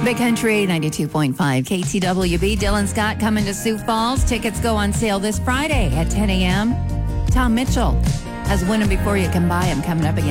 Big Country 92.5 KTWB. Dylan Scott coming to Sioux Falls. Tickets go on sale this Friday at 10 a.m. Tom Mitchell has Win 'Em Before You Can Buy 'Em coming up again.